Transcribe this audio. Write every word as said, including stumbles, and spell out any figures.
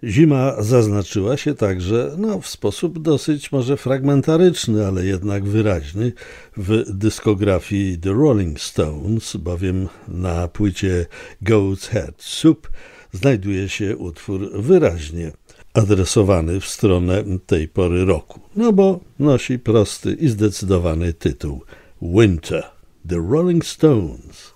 Zima zaznaczyła się także, no, w sposób dosyć może fragmentaryczny, ale jednak wyraźny w dyskografii The Rolling Stones, bowiem na płycie Goat's Head Soup znajduje się utwór wyraźnie adresowany w stronę tej pory roku, no bo nosi prosty i zdecydowany tytuł Winter. The Rolling Stones.